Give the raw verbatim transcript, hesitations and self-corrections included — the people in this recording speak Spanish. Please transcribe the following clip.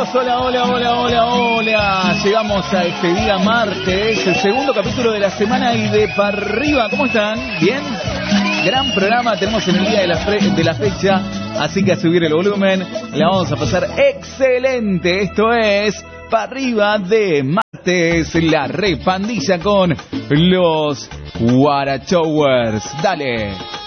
Bienvenidos, hola, hola, hola, hola, hola. Llegamos a este día martes, el segundo capítulo de la semana y de para arriba. ¿Cómo están? ¿Bien? Gran programa tenemos en el día de la, fe de la fecha, así que a subir el volumen, la vamos a pasar excelente. Esto es para arriba de martes, la repandilla con los Guarachowers. Dale.